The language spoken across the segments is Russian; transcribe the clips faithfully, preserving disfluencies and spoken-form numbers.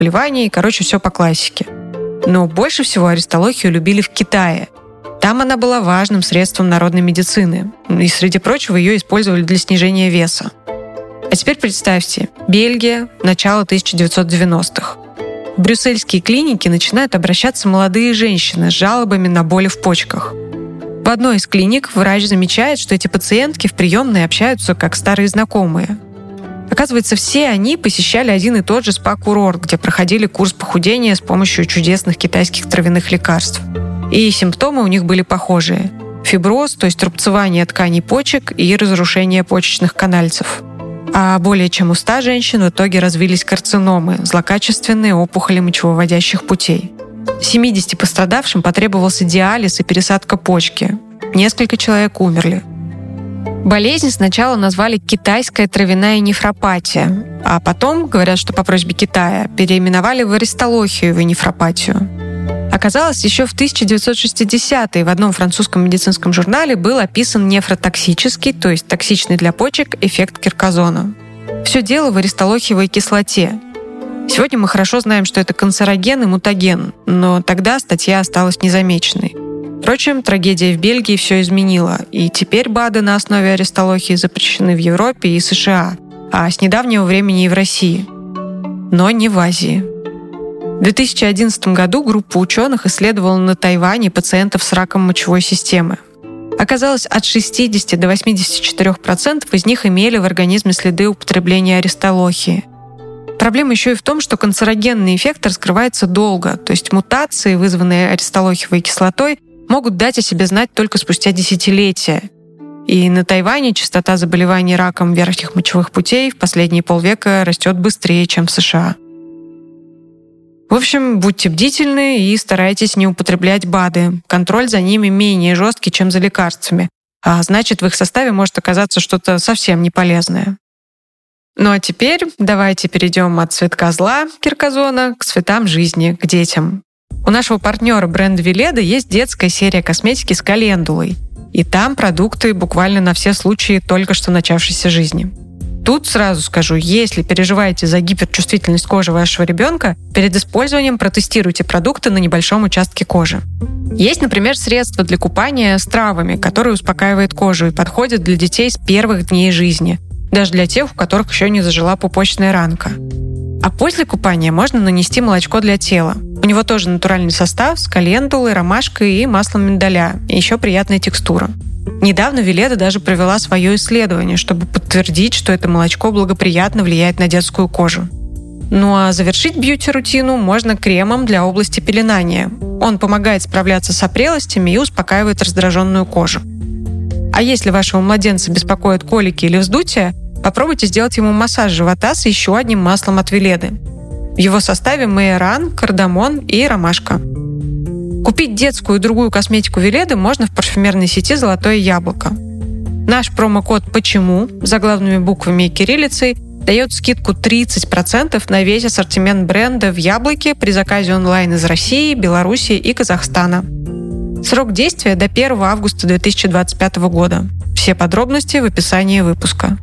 заболеваний, короче, все по классике. Но больше всего аристолохию любили в Китае. Там она была важным средством народной медицины, и, среди прочего, ее использовали для снижения веса. А теперь представьте, Бельгия, начало тысяча девятьсот девяностых. В брюссельские клиники начинают обращаться молодые женщины с жалобами на боли в почках. В одной из клиник врач замечает, что эти пациентки в приемной общаются как старые знакомые. Оказывается, все они посещали один и тот же спа-курорт, где проходили курс похудения с помощью чудесных китайских травяных лекарств. И симптомы у них были похожие. Фиброз, то есть рубцевание тканей почек и разрушение почечных канальцев. А более чем у ста женщин в итоге развились карциномы, злокачественные опухоли мочевыводящих путей. семидесяти пострадавшим потребовался диализ и пересадка почки. Несколько человек умерли. Болезнь сначала назвали китайская травяная нефропатия, а потом, говорят, что по просьбе Китая, переименовали в аристолохиевую нефропатию. Оказалось, еще в тысяча девятьсот шестидесятые в одном французском медицинском журнале был описан нефротоксический, то есть токсичный для почек, эффект киркозона. Все дело в аристолохиевой кислоте. Сегодня мы хорошо знаем, что это канцероген и мутаген, но тогда статья осталась незамеченной. Впрочем, трагедия в Бельгии все изменила, и теперь БАДы на основе аристолохии запрещены в Европе и США, а с недавнего времени и в России. Но не в Азии. В две тысячи одиннадцатом году группа ученых исследовала на Тайване пациентов с раком мочевой системы. Оказалось, от шестидесяти до восьмидесяти четырёх процентов из них имели в организме следы употребления аристолохии. Проблема еще и в том, что канцерогенный эффект раскрывается долго, то есть мутации, вызванные аристолохиевой кислотой, могут дать о себе знать только спустя десятилетия. И на Тайване частота заболеваний раком верхних мочевых путей в последние полвека растет быстрее, чем в США. В общем, будьте бдительны и старайтесь не употреблять БАДы. Контроль за ними менее жесткий, чем за лекарствами. А значит, в их составе может оказаться что-то совсем неполезное. Ну а теперь давайте перейдем от цветка зла, киркозона, к цветам жизни, к детям. У нашего партнера бренда Веледа есть детская серия косметики с календулой. И там продукты буквально на все случаи только что начавшейся жизни. Тут сразу скажу, если переживаете за гиперчувствительность кожи вашего ребенка, перед использованием протестируйте продукты на небольшом участке кожи. Есть, например, средства для купания с травами, которые успокаивают кожу и подходят для детей с первых дней жизни, даже для тех, у которых еще не зажила пупочная ранка. А после купания можно нанести молочко для тела. У него тоже натуральный состав с календулой, ромашкой и маслом миндаля, и еще приятная текстура. Недавно Веледа даже провела свое исследование, чтобы подтвердить, что это молочко благоприятно влияет на детскую кожу. Ну а завершить бьюти-рутину можно кремом для области пеленания. Он помогает справляться с опрелостями и успокаивает раздраженную кожу. А если вашего младенца беспокоят колики или вздутие, попробуйте сделать ему массаж живота с еще одним маслом от Веледы. В его составе майоран, кардамон и ромашка. Купить детскую и другую косметику Веледы можно в парфюмерной сети «Золотое яблоко». Наш промокод «Почему» заглавными буквами и кириллицей дает скидку тридцать процентов на весь ассортимент бренда в «Яблоке» при заказе онлайн из России, Беларуси и Казахстана. Срок действия до первого августа две тысячи двадцать пятого года. Все подробности в описании выпуска.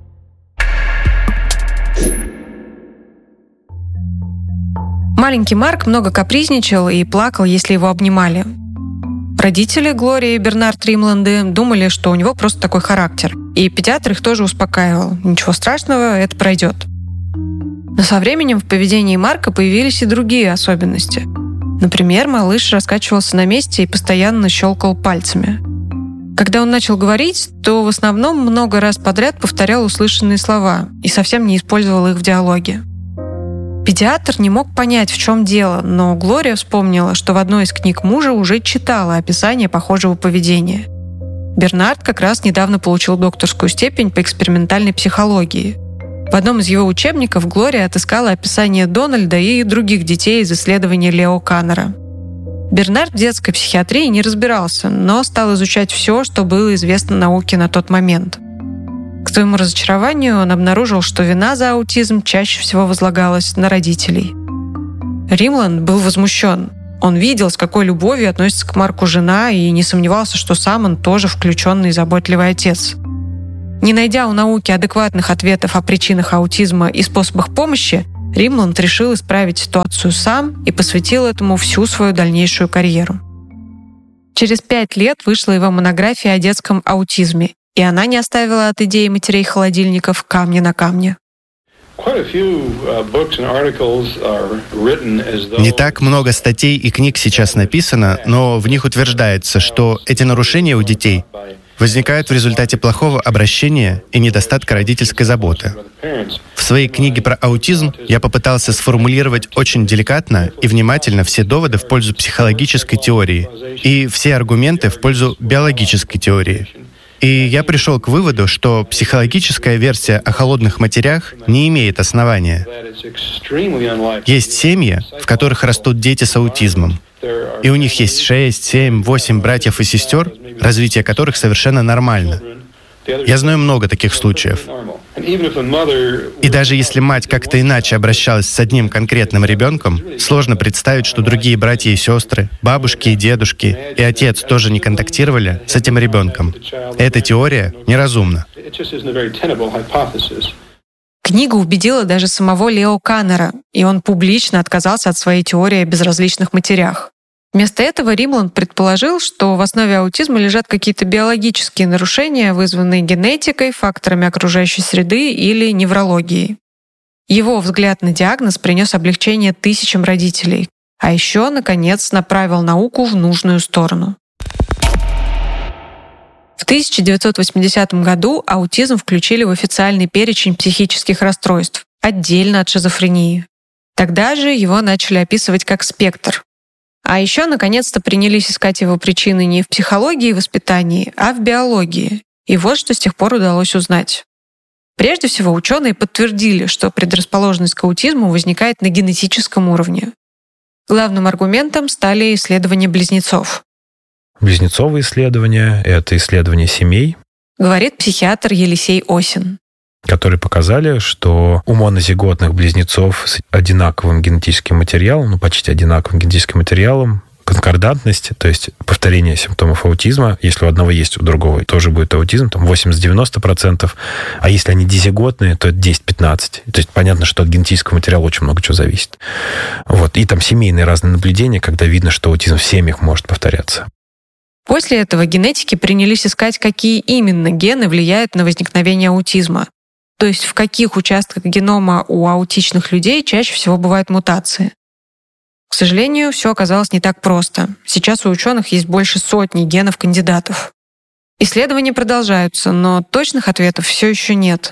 Маленький Марк много капризничал и плакал, если его обнимали. Родители Глории и Бернард Римланды думали, что у него просто такой характер. И педиатр их тоже успокаивал. Ничего страшного, это пройдет. Но со временем в поведении Марка появились и другие особенности. Например, малыш раскачивался на месте и постоянно щелкал пальцами. Когда он начал говорить, то в основном много раз подряд повторял услышанные слова и совсем не использовал их в диалоге. Педиатр не мог понять, в чем дело, но Глория вспомнила, что в одной из книг мужа уже читала описание похожего поведения. Бернард как раз недавно получил докторскую степень по экспериментальной психологии. В одном из его учебников Глория отыскала описание Дональда и других детей из исследования Лео Каннера. Бернард в детской психиатрии не разбирался, но стал изучать все, что было известно науке на тот момент. К своему разочарованию он обнаружил, что вина за аутизм чаще всего возлагалась на родителей. Римланд был возмущен. Он видел, с какой любовью относится к Марку жена, и не сомневался, что сам он тоже включенный и заботливый отец. Не найдя у науки адекватных ответов о причинах аутизма и способах помощи, Римланд решил исправить ситуацию сам и посвятил этому всю свою дальнейшую карьеру. Через пять лет вышла его монография о детском аутизме, и она не оставила от идеи матерей холодильников камня на камне. Не так много статей и книг сейчас написано, но в них утверждается, что эти нарушения у детей возникают в результате плохого обращения и недостатка родительской заботы. В своей книге про аутизм я попытался сформулировать очень деликатно и внимательно все доводы в пользу психологической теории и все аргументы в пользу биологической теории. И я пришел к выводу, что психологическая версия о холодных матерях не имеет основания. Есть семьи, в которых растут дети с аутизмом, и у них есть шесть, семь, восемь братьев и сестер, развитие которых совершенно нормально. Я знаю много таких случаев. И даже если мать как-то иначе обращалась с одним конкретным ребенком, сложно представить, что другие братья и сестры, бабушки и дедушки, и отец тоже не контактировали с этим ребенком. Эта теория неразумна. Книга убедила даже самого Лео Каннера, и он публично отказался от своей теории о безразличных матерях. Вместо этого Римланд предположил, что в основе аутизма лежат какие-то биологические нарушения, вызванные генетикой, факторами окружающей среды или неврологией. Его взгляд на диагноз принес облегчение тысячам родителей, а еще, наконец, направил науку в нужную сторону. В тысяча девятьсот восьмидесятом году аутизм включили в официальный перечень психических расстройств, отдельно от шизофрении. Тогда же его начали описывать как спектр. А еще, наконец-то, принялись искать его причины не в психологии и воспитании, а в биологии. И вот что с тех пор удалось узнать. Прежде всего, ученые подтвердили, что предрасположенность к аутизму возникает на генетическом уровне. Главным аргументом стали исследования близнецов. Близнецовые исследования — это исследования семей, говорит психиатр Елисей Осин, которые показали, что у монозиготных близнецов с одинаковым генетическим материалом, ну почти одинаковым генетическим материалом, конкордантность, то есть повторение симптомов аутизма, если у одного есть, у другого тоже будет аутизм, там восемьдесят-девяносто процентов, а если они дизиготные, то это десять-пятнадцать процентов. То есть понятно, что от генетического материала очень много чего зависит. Вот. И там семейные разные наблюдения, когда видно, что аутизм в семьях может повторяться. После этого генетики принялись искать, какие именно гены влияют на возникновение аутизма. То есть в каких участках генома у аутичных людей чаще всего бывают мутации. К сожалению, все оказалось не так просто. Сейчас у ученых есть больше сотни генов кандидатов. Исследования продолжаются, но точных ответов все еще нет.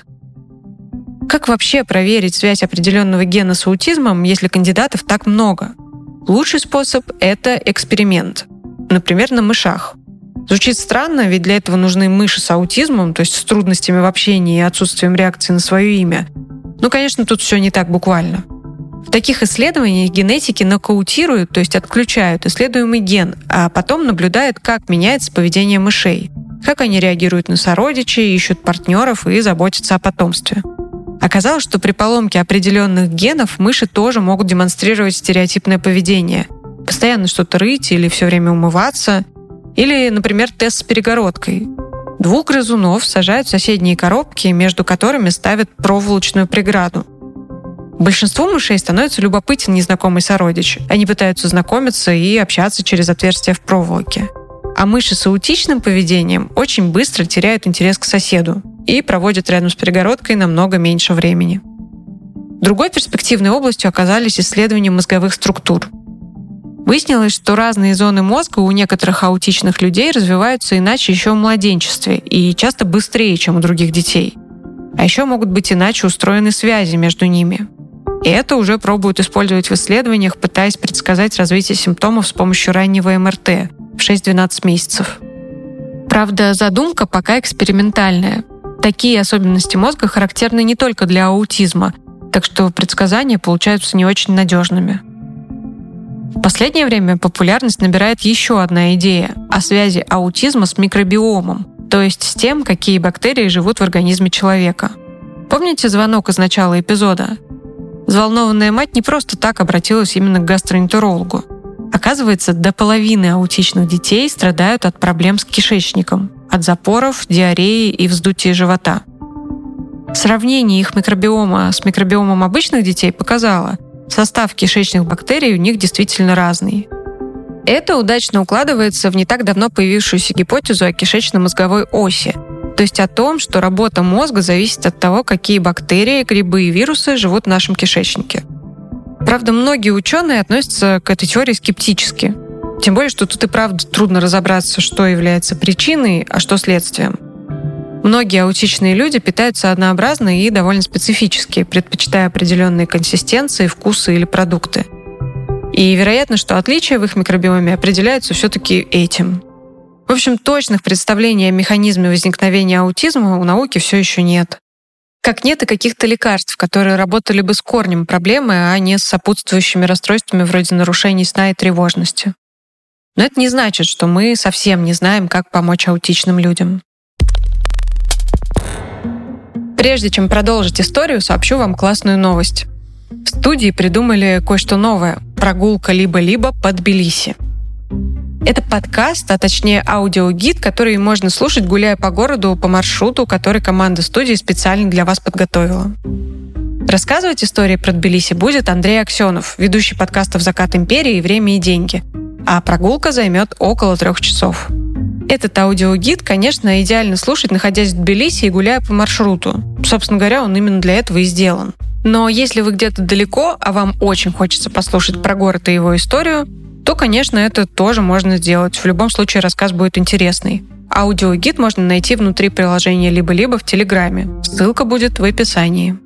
Как вообще проверить связь определенного гена с аутизмом, если кандидатов так много? Лучший способ — это эксперимент. Например, на мышах. Звучит странно, ведь для этого нужны мыши с аутизмом, то есть с трудностями в общении и отсутствием реакции на свое имя. Ну, конечно, тут все не так буквально. В таких исследованиях генетики нокаутируют, то есть отключают исследуемый ген, а потом наблюдают, как меняется поведение мышей, как они реагируют на сородичей, ищут партнеров и заботятся о потомстве. Оказалось, что при поломке определенных генов мыши тоже могут демонстрировать стереотипное поведение. Постоянно что-то рыть или все время умываться. Или, например, тест с перегородкой. Двух грызунов сажают в соседние коробки, между которыми ставят проволочную преграду. Большинству мышей становится любопытен незнакомый сородич. Они пытаются знакомиться и общаться через отверстия в проволоке. А мыши с аутичным поведением очень быстро теряют интерес к соседу и проводят рядом с перегородкой намного меньше времени. Другой перспективной областью оказались исследования мозговых структур. Выяснилось, что разные зоны мозга у некоторых аутичных людей развиваются иначе еще в младенчестве и часто быстрее, чем у других детей. А еще могут быть иначе устроены связи между ними. И это уже пробуют использовать в исследованиях, пытаясь предсказать развитие симптомов с помощью раннего эм эр тэ в шесть-двенадцать месяцев. Правда, задумка пока экспериментальная. Такие особенности мозга характерны не только для аутизма, так что предсказания получаются не очень надежными. В последнее время популярность набирает еще одна идея о связи аутизма с микробиомом, то есть с тем, какие бактерии живут в организме человека. Помните звонок из начала эпизода? Взволнованная мать не просто так обратилась именно к гастроэнтерологу. Оказывается, до половины аутичных детей страдают от проблем с кишечником, от запоров, диареи и вздутия живота. Сравнение их микробиома с микробиомом обычных детей показало, состав кишечных бактерий у них действительно разный. Это удачно укладывается в не так давно появившуюся гипотезу о кишечно-мозговой оси, то есть о том, что работа мозга зависит от того, какие бактерии, грибы и вирусы живут в нашем кишечнике. Правда, многие ученые относятся к этой теории скептически. Тем более, что тут и правда трудно разобраться, что является причиной, а что следствием. Многие аутичные люди питаются однообразно и довольно специфически, предпочитая определенные консистенции, вкусы или продукты. И вероятно, что отличия в их микробиоме определяются все-таки этим. В общем, точных представлений о механизме возникновения аутизма у науки все еще нет. Как нет и каких-то лекарств, которые работали бы с корнем проблемы, а не с сопутствующими расстройствами вроде нарушений сна и тревожности. Но это не значит, что мы совсем не знаем, как помочь аутичным людям. Прежде чем продолжить историю, сообщу вам классную новость. В студии придумали кое-что новое – прогулка либо-либо по Тбилиси. Это подкаст, а точнее аудиогид, который можно слушать, гуляя по городу по маршруту, который команда студии специально для вас подготовила. Рассказывать истории про Тбилиси будет Андрей Аксенов, ведущий подкастов «Закат империи» и «Время и деньги». А прогулка займет около трех часов. Этот аудиогид, конечно, идеально слушать, находясь в Тбилиси и гуляя по маршруту. Собственно говоря, он именно для этого и сделан. Но если вы где-то далеко, а вам очень хочется послушать про город и его историю, то, конечно, это тоже можно сделать. В любом случае, рассказ будет интересный. Аудиогид можно найти внутри приложения «Либо-либо» в Телеграме. Ссылка будет в описании.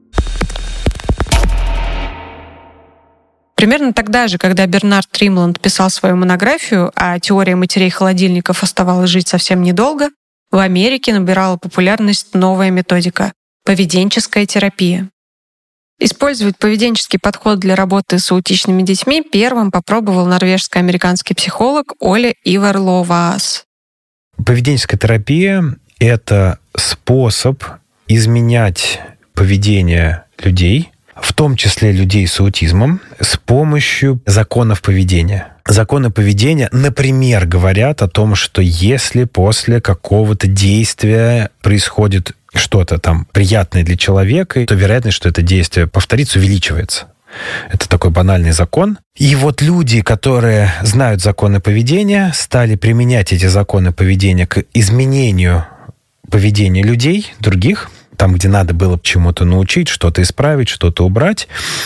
Примерно тогда же, когда Бернард Тримланд писал свою монографию, а теория матерей холодильников оставалась жить совсем недолго, в Америке набирала популярность новая методика — поведенческая терапия. Использовать поведенческий подход для работы с аутичными детьми первым попробовал норвежско-американский психолог Оле Ивар Ловаас. Поведенческая терапия — это способ изменять поведение людей, в том числе людей с аутизмом, с помощью законов поведения. Законы поведения, например, говорят о том, что если после какого-то действия происходит что-то там приятное для человека, то вероятность, что это действие повторится, увеличивается. Это такой банальный закон. И вот люди, которые знают законы поведения, стали применять эти законы поведения к изменению поведения людей, других, там, где надо было чему-то научить, что-то исправить, что-то убрать.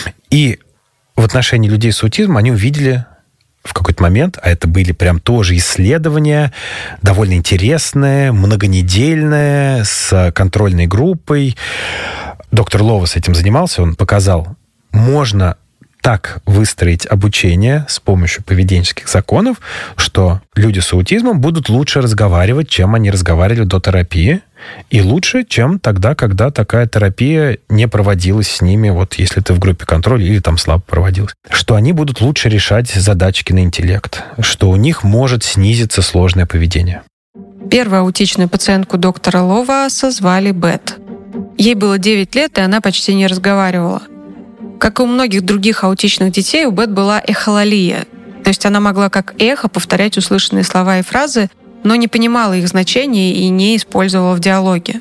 И в отношении людей с аутизмом они увидели в какой-то момент, а это были прям тоже исследования, довольно интересные, многонедельные, с контрольной группой. Доктор Ловаас этим занимался, он показал, можно так выстроить обучение с помощью поведенческих законов, что люди с аутизмом будут лучше разговаривать, чем они разговаривали до терапии, и лучше, чем тогда, когда такая терапия не проводилась с ними, вот если ты в группе контроля или там слабо проводилась. Что они будут лучше решать задачки на интеллект, что у них может снизиться сложное поведение. Первую аутичную пациентку доктора Ловааса звали Бет. Ей было девять лет, и она почти не разговаривала. Как и у многих других аутичных детей, у Бет была эхолалия, то есть она могла как эхо повторять услышанные слова и фразы, но не понимала их значения и не использовала в диалоге.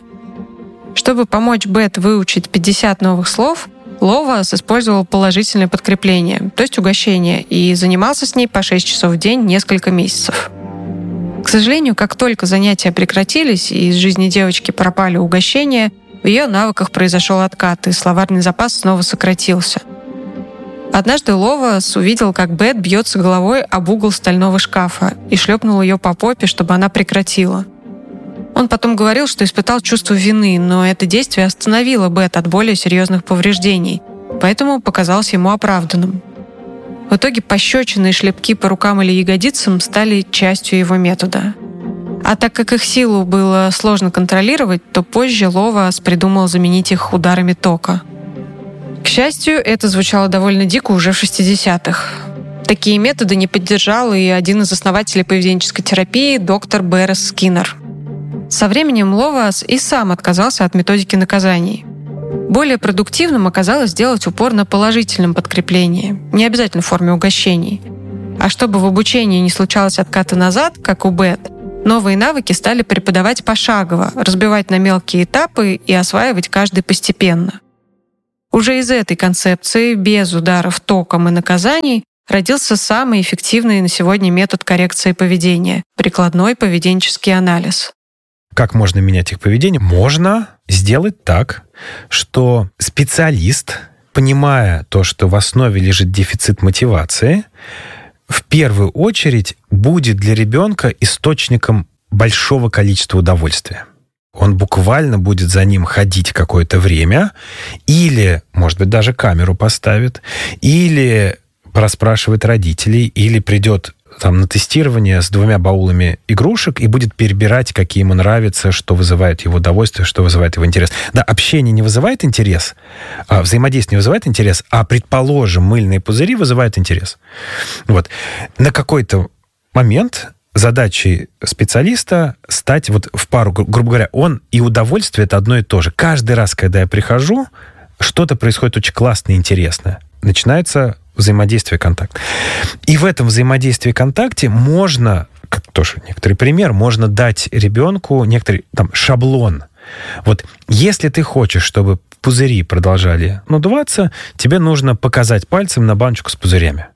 Чтобы помочь Бет выучить пятьдесят новых слов, Ловаас использовал положительное подкрепление, то есть угощение, и занимался с ней по шесть часов в день несколько месяцев. К сожалению, как только занятия прекратились и из жизни девочки пропали угощения, в ее навыках произошел откат, и словарный запас снова сократился. Однажды Ловаас увидел, как Бет бьется головой об угол стального шкафа и шлепнул ее по попе, чтобы она прекратила. Он потом говорил, что испытал чувство вины, но это действие остановило Бет от более серьезных повреждений, поэтому показалось ему оправданным. В итоге пощечины и шлепки по рукам или ягодицам стали частью его метода. А так как их силу было сложно контролировать, то позже Ловаас придумал заменить их ударами тока. К счастью, это звучало довольно дико уже в шестидесятых. Такие методы не поддержал и один из основателей поведенческой терапии, доктор Беррес Скиннер. Со временем Ловаас и сам отказался от методики наказаний. Более продуктивным оказалось сделать упор на положительном подкреплении, не обязательно в форме угощений. А чтобы в обучении не случалось отката назад, как у Бет, Новые навыки стали преподавать пошагово, разбивать на мелкие этапы и осваивать каждый постепенно. Уже из этой концепции, без ударов током и наказаний, родился самый эффективный на сегодня метод коррекции поведения – прикладной поведенческий анализ. Как можно менять их поведение? Можно сделать так, что специалист, понимая то, что в основе лежит дефицит мотивации, в первую очередь будет для ребенка источником большого количества удовольствия. Он буквально будет за ним ходить какое-то время, или, может быть, даже камеру поставит, или проспрашивает родителей, или придет там на тестирование с двумя баулами игрушек и будет перебирать, какие ему нравятся, что вызывает его удовольствие, что вызывает его интерес. Да, общение не вызывает интерес, а взаимодействие не вызывает интерес, а, предположим, мыльные пузыри вызывают интерес. Вот. На какой-то момент задачей специалиста стать вот в пару, гру- грубо говоря, он и удовольствие — это одно и то же. Каждый раз, когда я прихожу, что-то происходит очень классное и интересное. Начинается взаимодействие, контакт. И в этом взаимодействии, контакте можно, как тоже некоторый пример, можно дать ребенку некоторый там шаблон. Вот если ты хочешь, чтобы пузыри продолжали надуваться, тебе нужно показать пальцем на баночку с пузырями.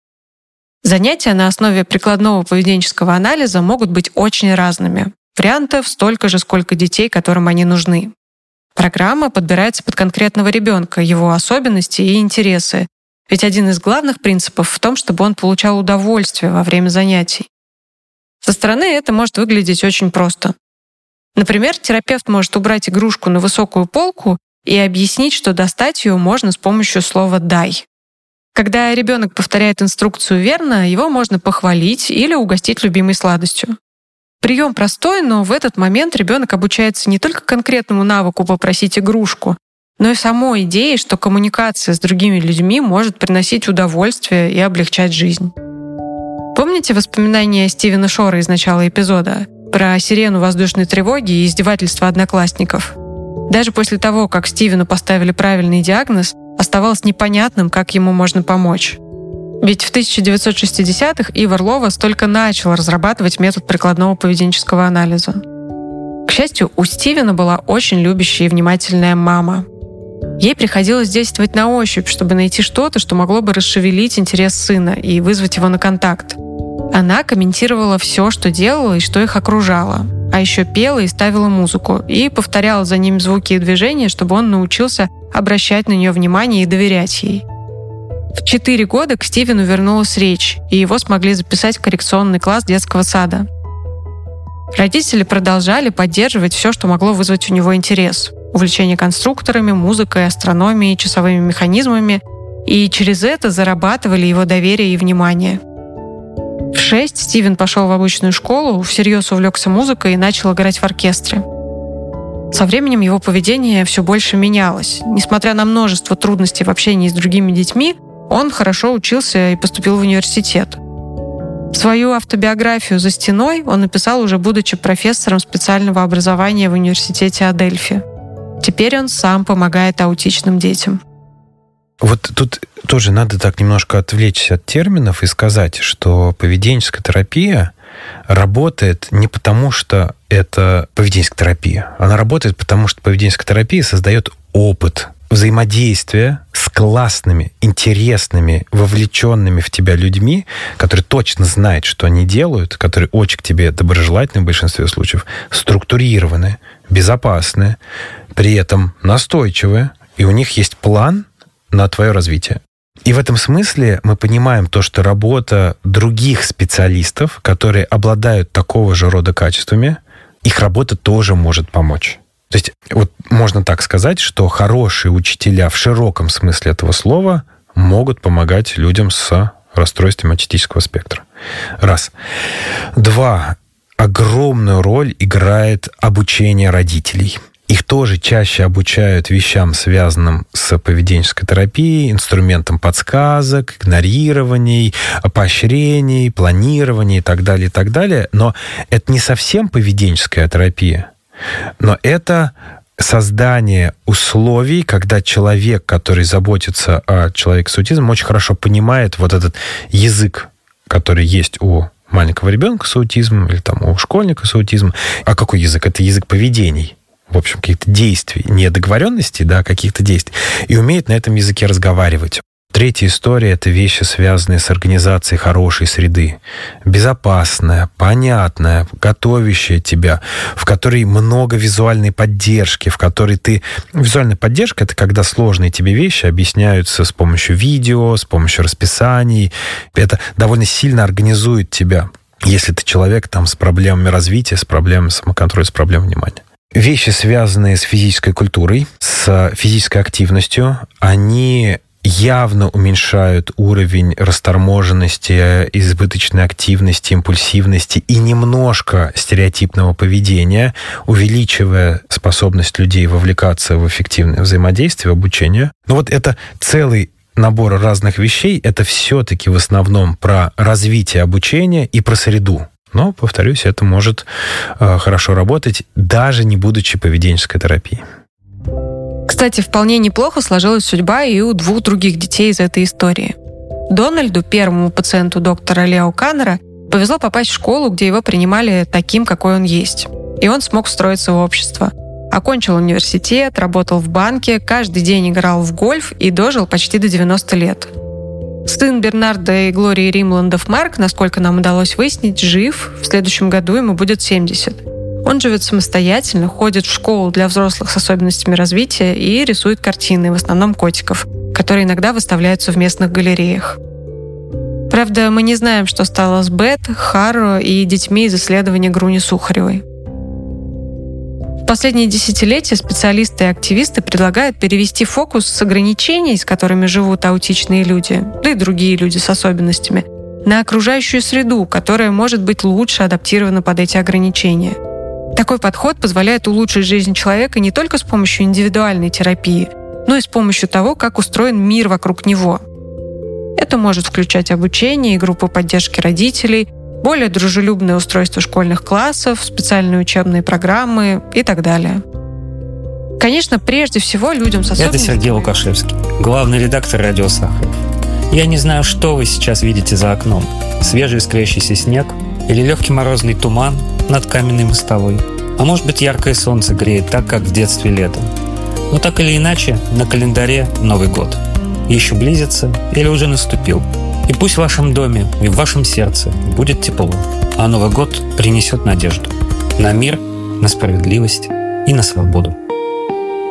Занятия на основе прикладного поведенческого анализа могут быть очень разными. Вариантов столько же, сколько детей, которым они нужны. Программа подбирается под конкретного ребенка, его особенности и интересы. Ведь один из главных принципов в том, чтобы он получал удовольствие во время занятий. Со стороны это может выглядеть очень просто. Например, терапевт может убрать игрушку на высокую полку и объяснить, что достать ее можно с помощью слова «дай». Когда ребенок повторяет инструкцию верно, его можно похвалить или угостить любимой сладостью. Прием простой, но в этот момент ребенок обучается не только конкретному навыку попросить игрушку, но и самой идее, что коммуникация с другими людьми может приносить удовольствие и облегчать жизнь. Помните воспоминания Стивена Шора из начала эпизода про сирену воздушной тревоги и издевательства одноклассников? Даже после того, как Стивену поставили правильный диагноз, оставалось непонятным, как ему можно помочь. Ведь в тысяча девятьсот шестидесятых Ивар Ловас только начал разрабатывать метод прикладного поведенческого анализа. К счастью, у Стивена была очень любящая и внимательная мама. Ей приходилось действовать на ощупь, чтобы найти что-то, что могло бы расшевелить интерес сына и вызвать его на контакт. Она комментировала все, что делала и что их окружало, а еще пела и ставила музыку, и повторяла за ним звуки и движения, чтобы он научился обращать на нее внимание и доверять ей. В четыре года к Стивену вернулась речь, и его смогли записать в коррекционный класс детского сада. Родители продолжали поддерживать все, что могло вызвать у него интерес. Увлечение конструкторами, музыкой, астрономией, часовыми механизмами, и через это зарабатывали его доверие и внимание. В шесть Стивен пошел в обычную школу, всерьез увлекся музыкой и начал играть в оркестре. Со временем его поведение все больше менялось. Несмотря на множество трудностей в общении с другими детьми, он хорошо учился и поступил в университет. Свою автобиографию «За стеной» он написал уже будучи профессором специального образования в университете Адельфи. Теперь он сам помогает аутичным детям. Вот тут тоже надо так немножко отвлечься от терминов и сказать, что поведенческая терапия работает не потому, что это поведенческая терапия. Она работает потому, что поведенческая терапия создает опыт взаимодействия с классными, интересными, вовлеченными в тебя людьми, которые точно знают, что они делают, которые очень к тебе доброжелательны в большинстве случаев, структурированы, безопасны, при этом настойчивые, и у них есть план на твое развитие. И в этом смысле мы понимаем то, что работа других специалистов, которые обладают такого же рода качествами, их работа тоже может помочь. То есть вот можно так сказать, что хорошие учителя в широком смысле этого слова могут помогать людям с расстройством аутистического спектра. Раз. Два. Огромную роль играет обучение родителей. Их тоже чаще обучают вещам, связанным с поведенческой терапией, инструментам подсказок, игнорирований, поощрений, планирования и так далее, и так далее. Но это не совсем поведенческая терапия. Но это создание условий, когда человек, который заботится о человеке с аутизмом, очень хорошо понимает вот этот язык, который есть у маленького ребенка с аутизмом или там у школьника с аутизмом. А какой язык? Это язык поведений. В общем, каких-то действий, не договоренностей, да, а каких-то действий. И умеет на этом языке разговаривать. Третья история — это вещи, связанные с организацией хорошей среды. Безопасная, понятная, готовящая тебя, в которой много визуальной поддержки, в которой ты... Визуальная поддержка — это когда сложные тебе вещи объясняются с помощью видео, с помощью расписаний. Это довольно сильно организует тебя, если ты человек там, с проблемами развития, с проблемами самоконтроля, с проблемами внимания. Вещи, связанные с физической культурой, с физической активностью, они явно уменьшают уровень расторможенности, избыточной активности, импульсивности и немножко стереотипного поведения, увеличивая способность людей вовлекаться в эффективное взаимодействие, в обучение. Но вот это целый набор разных вещей, это все-таки в основном про развитие обучения и про среду. Но, повторюсь, это может э, хорошо работать, даже не будучи поведенческой терапией. Кстати, вполне неплохо сложилась судьба и у двух других детей из этой истории. Дональду, первому пациенту доктора Лео Каннера, повезло попасть в школу, где его принимали таким, какой он есть. И он смог встроиться в общество. Окончил университет, работал в банке, каждый день играл в гольф и дожил почти до девяноста лет. Сын Бернарда и Глории Римландов Марк, насколько нам удалось выяснить, жив. В следующем году ему будет семьдесят. Он живет самостоятельно, ходит в школу для взрослых с особенностями развития и рисует картины, в основном котиков, которые иногда выставляются в местных галереях. Правда, мы не знаем, что стало с Бет, Харро и детьми из исследования Груни Сухаревой. В последние десятилетия специалисты и активисты предлагают перевести фокус с ограничений, с которыми живут аутичные люди, да и другие люди с особенностями, на окружающую среду, которая может быть лучше адаптирована под эти ограничения. Такой подход позволяет улучшить жизнь человека не только с помощью индивидуальной терапии, но и с помощью того, как устроен мир вокруг него. Это может включать обучение и группы поддержки родителей, более дружелюбное устройство школьных классов, специальные учебные программы и так далее. Конечно, прежде всего людям с особенностями... Это Сергей Лукашевский, главный редактор «Радио Сахаров». Я не знаю, что вы сейчас видите за окном. Свежий искрящийся снег или легкий морозный туман над каменной мостовой. А может быть, яркое солнце греет так, как в детстве летом. Но так или иначе, на календаре Новый год. Еще близится или уже наступил. И пусть в вашем доме и в вашем сердце будет тепло, а Новый год принесет надежду на мир, на справедливость и на свободу.